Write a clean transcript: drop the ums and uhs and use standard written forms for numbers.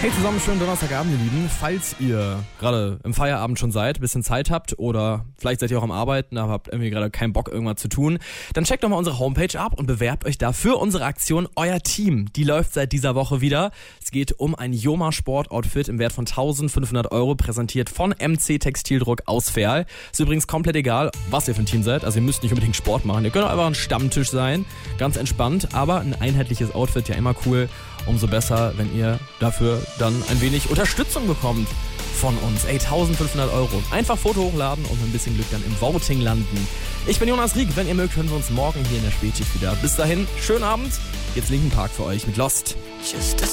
Hey zusammen, schönen Donnerstagabend, ihr Lieben. Falls ihr gerade im Feierabend schon seid, bisschen Zeit habt oder vielleicht seid ihr auch am Arbeiten, aber habt irgendwie gerade keinen Bock, irgendwas zu tun, dann checkt doch mal unsere Homepage ab und bewerbt euch da für unsere Aktion Euer Team. Die läuft seit dieser Woche wieder. Es geht um ein Joma Sportoutfit im Wert von 1.500 €, präsentiert von MC Textildruck aus Verl. Ist übrigens komplett egal, was ihr für ein Team seid. Also ihr müsst nicht unbedingt Sport machen. Ihr könnt auch einfach ein Stammtisch sein. Ganz entspannt, aber ein einheitliches Outfit ja immer cool. Umso besser, wenn ihr dafür dann ein wenig Unterstützung bekommt von uns. 1.500 €. Einfach Foto hochladen und mit ein bisschen Glück dann im Voting landen. Ich bin Jonas Rieck. Wenn ihr mögt, hören wir uns morgen hier in der Spätschicht wieder. Bis dahin, schönen Abend. Jetzt Linkin Park für euch mit Lost.